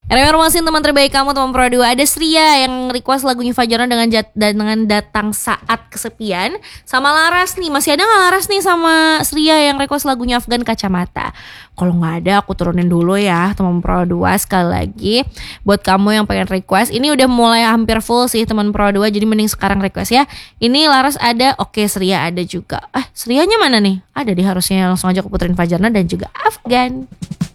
Informasi teman terbaik kamu teman Pro 2. Ada Sria yang request lagunya Fajarna dengan datang saat kesepian. Sama Laras nih. Masih ada gak Laras nih sama Sria yang request lagunya Afgan Kacamata? Kalau gak ada aku turunin dulu ya teman Pro 2. Sekali lagi buat kamu yang pengen request, ini udah mulai hampir full sih teman Pro 2. Jadi mending sekarang request ya. Ini Laras ada, oke Sria ada juga. Srianya mana nih? Ada di harusnya, langsung aja aku puterin Fajarna dan juga Afgan.